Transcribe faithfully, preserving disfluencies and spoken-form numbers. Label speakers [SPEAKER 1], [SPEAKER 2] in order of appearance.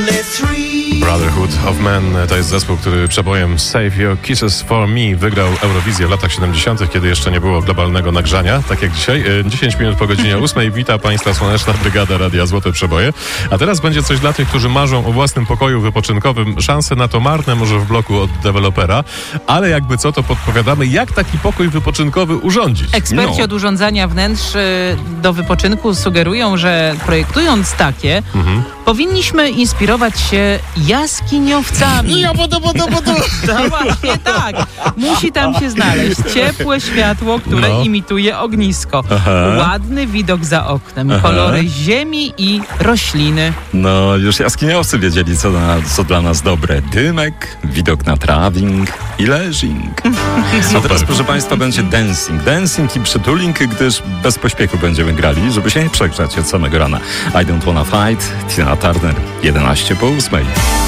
[SPEAKER 1] Brotherhood of Men to jest zespół, który przebojem Save Your Kisses for Me wygrał Eurowizję w latach siedemdziesiątych, kiedy jeszcze nie było globalnego nagrzania, tak jak dzisiaj. dziesięć minut po godzinie ósmej. Wita Państwa Słoneczna Brygada Radia Złote Przeboje. A teraz będzie coś dla tych, którzy marzą o własnym pokoju wypoczynkowym. Szanse na to marne może w bloku od dewelopera, ale jakby co, to podpowiadamy, jak taki pokój wypoczynkowy urządzić.
[SPEAKER 2] Eksperci
[SPEAKER 1] no.
[SPEAKER 2] od urządzania wnętrz do wypoczynku sugerują, że projektując takie, mhm. powinniśmy inspirować się jaskiniowcami.
[SPEAKER 1] Ja, bo to, bo to, bo to.
[SPEAKER 2] No właśnie tak. Musi tam się znaleźć ciepłe światło, które no. imituje ognisko. Aha. Ładny widok za oknem, Aha. kolory ziemi i rośliny.
[SPEAKER 3] No, już jaskiniowcy wiedzieli, co, na, co dla nas dobre. Dymek, widok na trawing i leżing. A teraz, proszę Państwa, będzie dancing. Dancing i przytuling, gdyż bez pośpiechu będziemy grali, żeby się nie przegrzać od samego rana. I don't wanna fight, Tina Turner, jedenaście po ósmej.